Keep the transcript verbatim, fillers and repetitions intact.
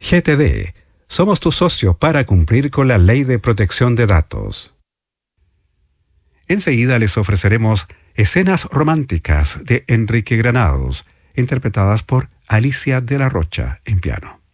G T D. Somos tu socio para cumplir con la Ley de Protección de Datos. Enseguida les ofreceremos Escenas Románticas de Enrique Granados, interpretadas por Alicia de la Rocha en piano.